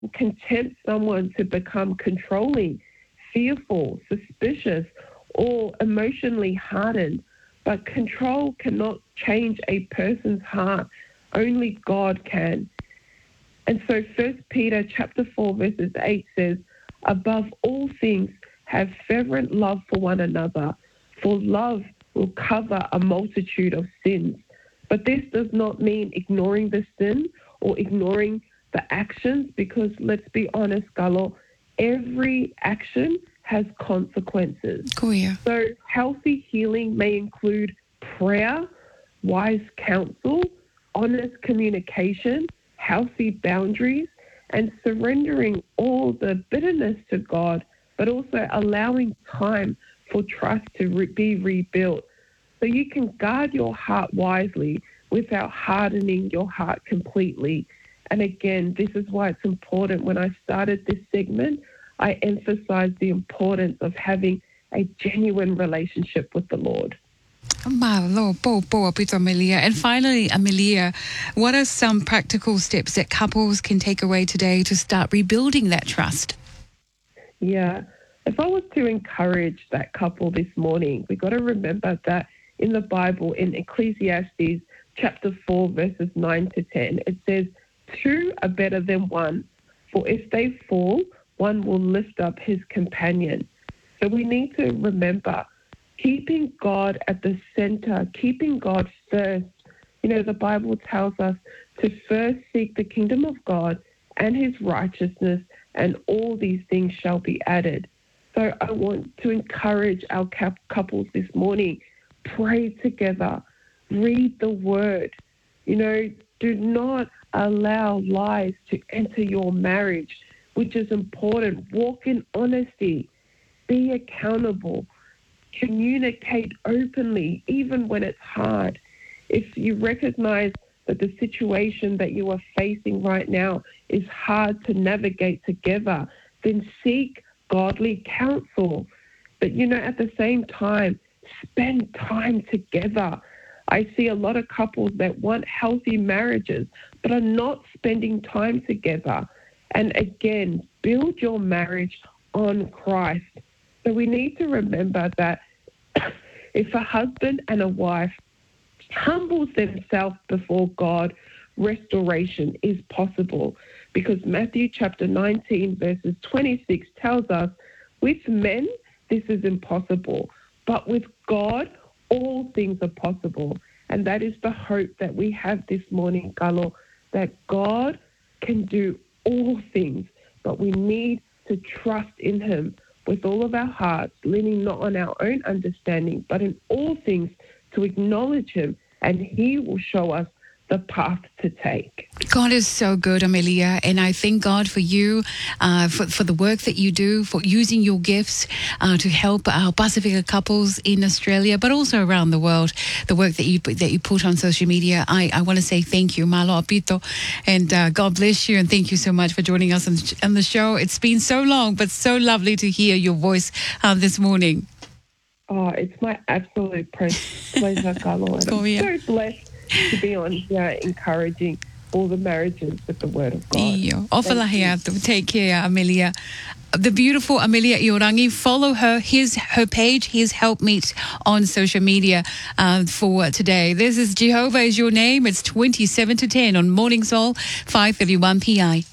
can tempt someone to become controlling, fearful, suspicious, or emotionally hardened. But control cannot change a person's heart. Only God can. And so 1 Peter chapter 4 verses 8 says, above all things, have fervent love for one another, for love will cover a multitude of sins. But this does not mean ignoring the sin or ignoring the actions, because let's be honest, Galo, every action has consequences. Oh, yeah. So healthy healing may include prayer, wise counsel, honest communication, healthy boundaries, and surrendering all the bitterness to God, but also allowing time for trust to be rebuilt. So you can guard your heart wisely without hardening your heart completely. And again, this is why it's important. When I started this segment, I emphasized the importance of having a genuine relationship with the Lord. Amelia. And finally, Amelia, what are some practical steps that couples can take away today to start rebuilding that trust? Yeah. If I was to encourage that couple this morning, we've got to remember that in the Bible, in Ecclesiastes chapter 4, verses 9 to 10, it says, two are better than one, for if they fall, one will lift up his companion. So we need to remember keeping God at the center, keeping God first. You know, the Bible tells us to first seek the kingdom of God and his righteousness, and all these things shall be added. So I want to encourage our couples this morning, pray together, read the word. You know, do not allow lies to enter your marriage, which is important. Walk in honesty, be accountable, communicate openly, even when it's hard. If you recognize that the situation that you are facing right now is hard to navigate together, then seek godly counsel. But, you know, at the same time, spend time together. I see a lot of couples that want healthy marriages but are not spending time together. And again, build your marriage on Christ. So we need to remember that if a husband and a wife humbles themselves before God, restoration is possible, because Matthew chapter 19 verses 26 tells us, with men this is impossible, but with God all things are possible. And that is the hope that we have this morning, Galo, that God can do all things, but we need to trust in him with all of our hearts, leaning not on our own understanding, but in all things to acknowledge him, and he will show us the path to take. God is so good, Amelia, and I thank God for you, for the work that you do, for using your gifts to help our Pacifica couples in Australia, but also around the world. The work that you put on social media, I want to say thank you, Malo Apito, and God bless you, and thank you so much for joining us on the show. It's been so long, but so lovely to hear your voice this morning. Oh, it's my absolute pleasure, Carlo, and I'm so blessed to be on here encouraging all the marriages with the word of God. Take care, Amelia. The beautiful Amelia Iorangi. Follow her, her page, his Helpmeet on social media for today. This is Jehovah is Your Name. It's 27 to 10 on Morning Soul, 5:31 PI.